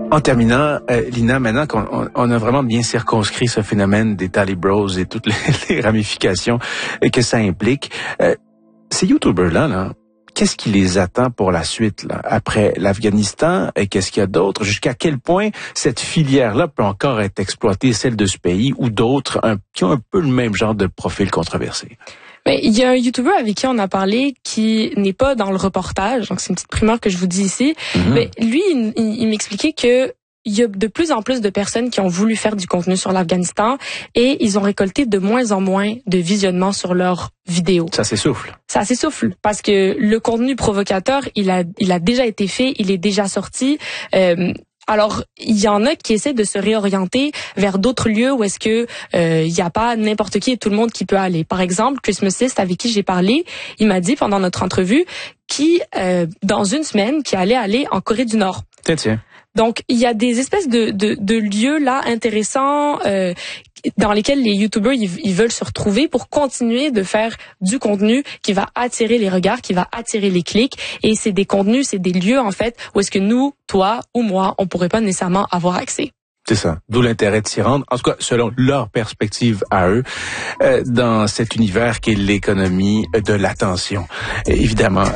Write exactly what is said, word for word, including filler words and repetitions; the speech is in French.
En terminant, euh, Lina, maintenant qu'on on, on a vraiment bien circonscrit ce phénomène des Talibros et toutes les, les ramifications que ça implique, euh, ces YouTubers-là, là, qu'est-ce qui les attend pour la suite, là, après l'Afghanistan? Et qu'est-ce qu'il y a d'autre? Jusqu'à quel point cette filière-là peut encore être exploitée, celle de ce pays, ou d'autres un, qui ont un peu le même genre de profil controversé? Ben, il y a un YouTuber avec qui on a parlé qui n'est pas dans le reportage, donc c'est une petite primeur que je vous dis ici. Mm-hmm. Mais lui, il, il, il m'expliquait que il y a de plus en plus de personnes qui ont voulu faire du contenu sur l'Afghanistan et ils ont récolté de moins en moins de visionnements sur leurs vidéos. Ça s'essouffle. Ça s'essouffle parce que le contenu provocateur, il a, il a déjà été fait, il est déjà sorti. Euh, Alors, il y en a qui essaient de se réorienter vers d'autres lieux où est-ce que euh, il y a pas n'importe qui et tout le monde qui peut aller. Par exemple, Christmas List, avec qui j'ai parlé, il m'a dit pendant notre entrevue qui, euh, dans une semaine, qui allait aller en Corée du Nord. Tiens, tiens. Donc, il y a des espèces de, de, de lieux là intéressants euh, dans lesquels les YouTubers ils, ils veulent se retrouver pour continuer de faire du contenu qui va attirer les regards, qui va attirer les clics. Et c'est des contenus, c'est des lieux en fait où est-ce que nous, toi ou moi, on pourrait pas nécessairement avoir accès. C'est ça. D'où l'intérêt de s'y rendre, en tout cas selon leur perspective à eux, euh, dans cet univers qu'est l'économie de l'attention. Et évidemment.